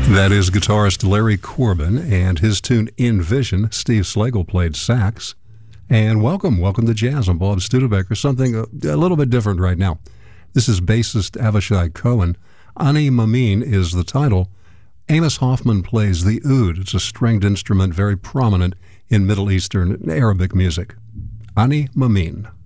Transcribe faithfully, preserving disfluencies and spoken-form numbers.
That is guitarist Larry Corbin and his tune In Vision. Steve Slagle played sax. And welcome, welcome to Jazz. I'm Bob Studebaker. Something a, a little bit different right now. This is bassist Avishai Cohen. Ani Mamin is the title. Amos Hoffman plays the oud. It's a stringed instrument very prominent in Middle Eastern Arabic music. Ani Mamin.